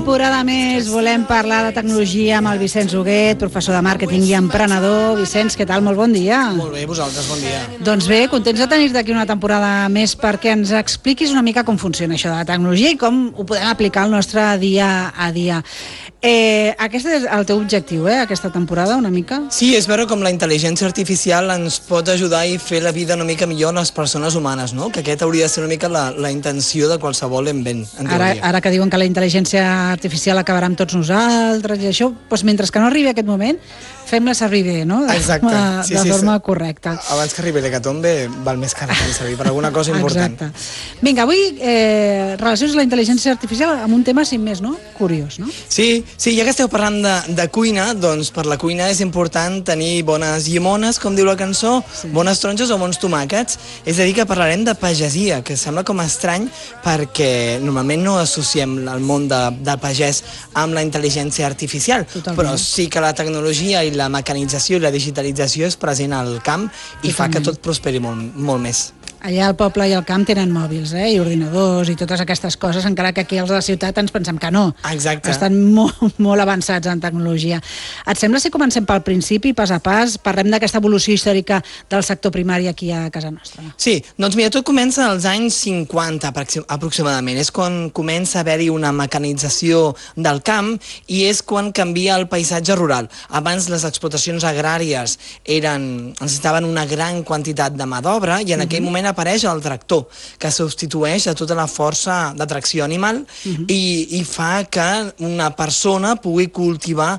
temporada més volem parlar de tecnologia amb el Vicenç Huguet, professor de màrqueting i emprenedor. Vicenç, què tal? Molt bon dia. Molt bé, vosaltres, bon dia. Doncs bé, contents de tenir-te aquí una temporada més perquè ens expliquis una mica com funciona això de la tecnologia i com ho podem aplicar al nostre dia a dia. Aquest és el teu objectiu, aquesta temporada, una mica? Sí, és veure com la intel·ligència artificial ens pot ajudar i fer la vida una mica millor a les persones humanes, no? Que aquest hauria de ser una mica la intenció de qualsevol invent, en teoria. Ara que diuen que la intel·ligència artificial acabarà amb tots nosaltres i això, doncs mentre que no arribi aquest moment, fem-la servir bé, no? Exacte. De forma correcta. Abans que arribi l'hecatombe, val més que ara fem servir per alguna cosa important. Exacte. Vinga, avui relacions la intel·ligència artificial amb un tema, sin més, no? Curiós, no? Sí, ja que esteu parlant de cuina, doncs per la cuina és important tenir bones llimones, com diu la cançó, bones taronges o bons tomàquets. És a dir, que parlarem de pagesia, que sembla com estrany perquè normalment no associem el món del pagès amb la intel·ligència artificial. Totalment. Però sí que la tecnologia i la mecanització i la digitalització és present al camp i fa que tot prosperi molt més. Allà al poble i al camp tenen mòbils, i ordinadors i totes aquestes coses, encara que aquí els de la ciutat ens pensem que no. Exacte. Estan molt avançats en tecnologia. Et sembla si comencem pel principi, pas a pas, parlem d'aquesta evolució històrica del sector primari aquí a casa nostra? Sí, doncs mira, tot comença als anys 50 aproximadament. És quan comença a haver-hi una mecanització del camp i és quan canvia el paisatge rural. Abans les explotacions agràries necessitaven una gran quantitat de mà d'obra i en aquell moment apareix el tractor, que substitueix a tota la força de tracció animal i fa que una persona pugui cultivar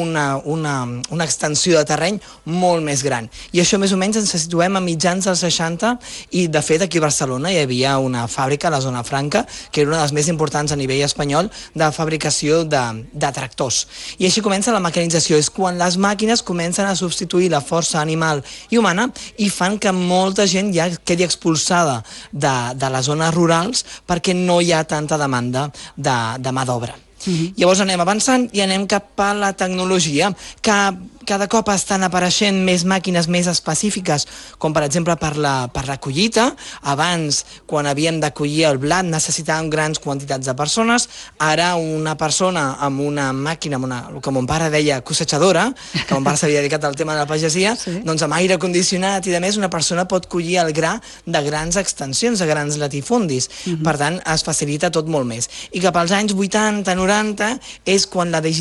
una extensió de terreny molt més gran. I això més o menys ens situem a mitjans dels 60 i de fet aquí a Barcelona hi havia una fàbrica a la Zona Franca que era una de les més importants a nivell espanyol de fabricació de tractors. I així comença la mecanització, és quan les màquines comencen a substituir la força animal i humana i fan que molta gent ja quedi expulsada de les zones rurals perquè no hi ha tanta demanda de mà d'obra. Llavors anem avançant i anem cap a la tecnologia, que cada cop estan apareixent més màquines més específiques, com per exemple per la collita. Abans, quan havíem de collir el blat, necessitàvem grans quantitats de persones. Ara una persona amb una màquina, el que mon pare deia cossechadora, que mon pare s'havia dedicat al tema de la pagesia, doncs amb aire condicionat i de més, una persona pot collir el gra de grans extensions, de grans latifundis. Per tant, es facilita tot molt més. I cap als anys 80-90 és quan la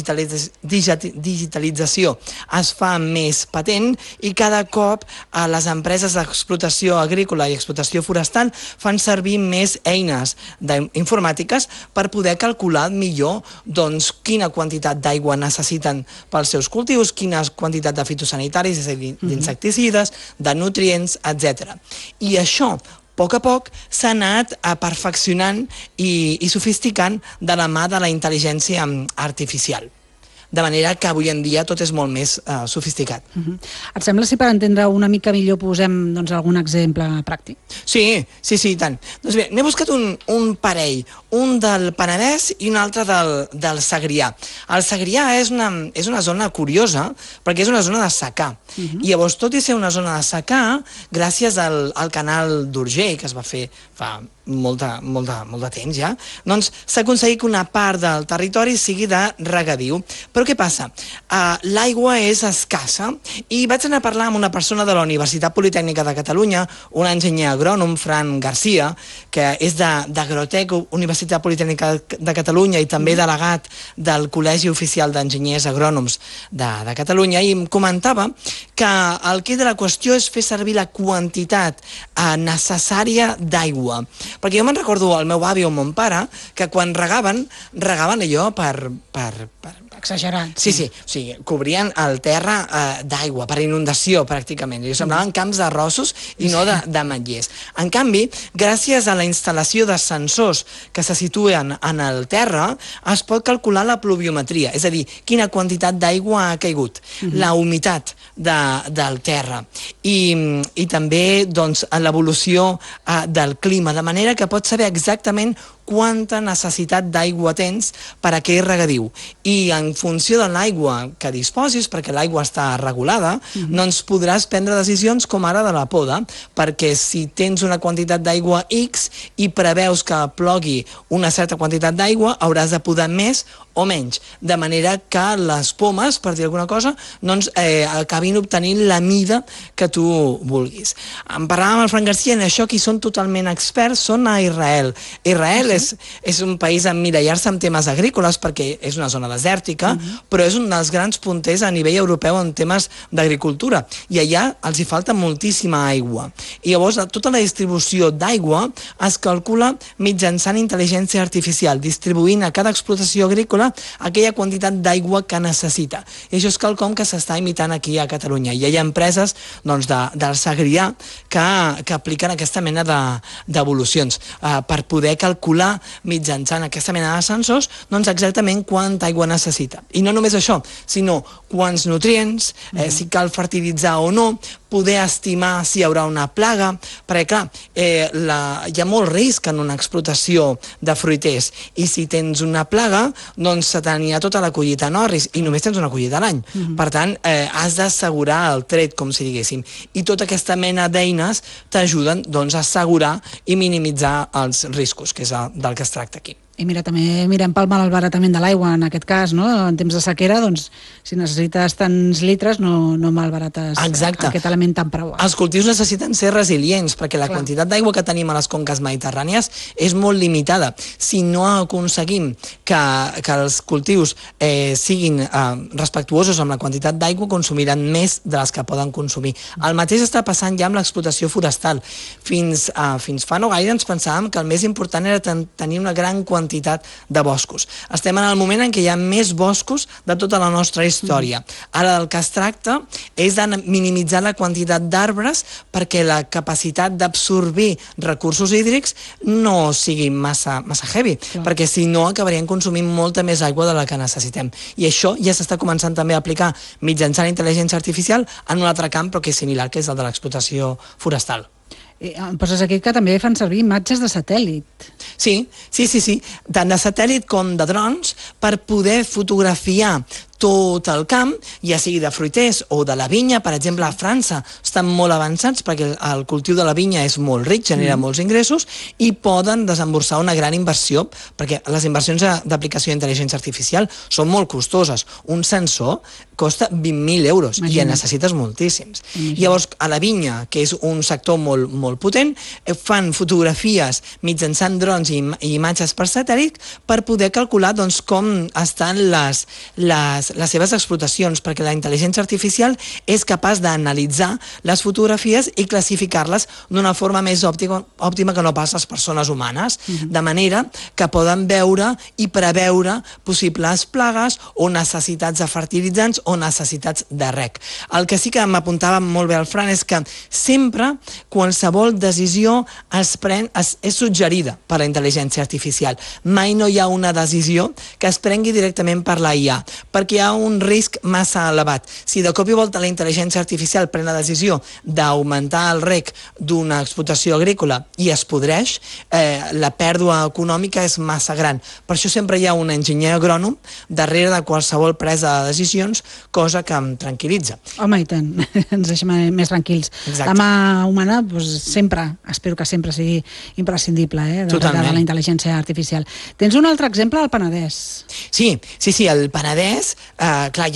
digitalització es fa més patent i cada cop les empreses d'explotació agrícola i explotació forestal fan servir més eines informàtiques per poder calcular millor quina quantitat d'aigua necessiten pels seus cultius, quina quantitat de fitosanitaris, és a dir, d'insecticides, de nutrients, etc. I això, a poc s'ha anat perfeccionant i sofisticant de la mà de la intel·ligència artificial. De manera que avui en dia tot és molt més sofisticat. Et sembla si per entendre una mica millor posem algun exemple pràctic? Sí, i tant. Doncs bé, n'he buscat un parell, un del Penedès i un altre del Segrià. El Segrià és una zona curiosa perquè és una zona de secà. I llavors, tot i ser una zona de secà, gràcies al canal d'Urgell, que es va fer fa molt de temps ja, doncs s'ha aconseguit que una part del territori sigui de regadiu. Però què passa? L'aigua és escassa i vaig anar a parlar amb una persona de la Universitat Politècnica de Catalunya, un enginyer agrònom, Fran Garcia, que és d'Agrotec, Universitat Politècnica de Catalunya i també delegat del Col·legi Oficial d'Enginyers Agrònoms de Catalunya, i em comentava que el quid de la qüestió és fer servir la quantitat necessària d'aigua. Perquè jo me'n recordo el meu avi o mon pare que quan regaven allò per exagerat. Sí, o sigui, cobrien el terra d'aigua, per inundació pràcticament, i semblaven camps d'arrossos i no d'ametllers. En canvi, gràcies a la instal·lació de sensors que se situen en el terra, es pot calcular la pluviometria, és a dir, quina quantitat d'aigua ha caigut, la humitat del terra i també l'evolució del clima, de manera que pots saber exactament quanta necessitat d'aigua tens per a aquell regadiu. I en funció de l'aigua que disposis, perquè l'aigua està regulada, doncs podràs prendre decisions com ara de la poda, perquè si tens una quantitat d'aigua X i preveus que plogui una certa quantitat d'aigua, hauràs de podar més o menys, de manera que les pomes, per dir alguna cosa, doncs acabin obtenint la mida que tu vulguis. En parlàvem amb el Fran Garcia, en això qui són totalment experts són a Israel. Israel és un país a emmirallar-se en temes agrícoles perquè és una zona desèrtica, però és un dels grans punters a nivell europeu en temes d'agricultura, i allà els hi falta moltíssima aigua. I llavors tota la distribució d'aigua es calcula mitjançant intel·ligència artificial, distribuint a cada explotació agrícola aquella quantitat d'aigua que necessita. I això és quelcom que s'està imitant aquí a Catalunya. I hi ha empreses del Segrià que apliquen aquesta mena d'evolucions per poder calcular mitjançant aquesta mena de sensors exactament quanta aigua necessita. I no només això, sinó quants nutrients, si cal fertilitzar o no, poder estimar si hi haurà una plaga, perquè clar, hi ha molt risc en una explotació de fruiters, i si tens una plaga, doncs se t'anirà tota la collita en orris, i només tens una collita a l'any. Per tant, has d'assegurar el tret, com si diguéssim, i tota aquesta mena d'eines t'ajuden a assegurar i minimitzar els riscos, que és del que es tracta aquí. I mira, també mirem pel malbaratament de l'aigua, en aquest cas, no? En temps de sequera, doncs, si necessites tants litres, no malbarates aquest element tan preuat. Els cultius necessiten ser resilients, perquè la quantitat d'aigua que tenim a les conques mediterrànies és molt limitada. Si no aconseguim que els cultius siguin respectuosos amb la quantitat d'aigua, consumiran més de les que poden consumir. El mateix està passant ja amb l'explotació forestal. Fins fa no gaire ens pensàvem que el més important era tenir una gran quantitat de boscos. Estem en el moment en què hi ha més boscos de tota la nostra història. Ara del que es tracta és de minimitzar la quantitat d'arbres perquè la capacitat d'absorbir recursos hídrics no sigui massa heavy, perquè si no acabarien consumint molta més aigua de la que necessitem. I això ja s'està començant també a aplicar mitjançant intel·ligència artificial en un altre camp, però que és similar, que és el de l'explotació forestal. Em poses aquí que també fan servir imatges de satèl·lit. Sí, tant de satèl·lit com de drons, per poder fotografiar tot el camp, ja sigui de fruiters o de la vinya. Per exemple, a França estan molt avançats perquè el cultiu de la vinya és molt ric, genera molts ingressos, i poden desemborsar una gran inversió, perquè les inversions d'aplicació d'intel·ligència artificial són molt costoses. Un sensor costa 20.000 euros i en necessites moltíssims. Llavors, a la vinya, que és un sector molt potent, fan fotografies mitjançant drons i imatges per satèl·lit per poder calcular com estan les seves explotacions, perquè la intel·ligència artificial és capaç d'analitzar les fotografies i classificar-les d'una forma més òptima que no pas les persones humanes, de manera que poden veure i preveure possibles plagues o necessitats de fertilitzants o necessitats de reg. El que sí que m'apuntava molt bé el Fran és que sempre qualsevol decisió és suggerida per la intel·ligència artificial. Mai no hi ha una decisió que es prengui directament per la IA, perquè hi ha un risc massa elevat. Si de cop i volta la intel·ligència artificial pren la decisió d'augmentar el reg d'una explotació agrícola i es podreix, la pèrdua econòmica és massa gran. Per això sempre hi ha un enginyer agrònom darrere de qualsevol presa de decisions, cosa que em tranquil·litza. Home, i tant, ens deixem més tranquils. La mà humana, sempre, espero que sempre sigui imprescindible, de la intel·ligència artificial. Tens un altre exemple al Penedès. Sí, el Penedès, clar,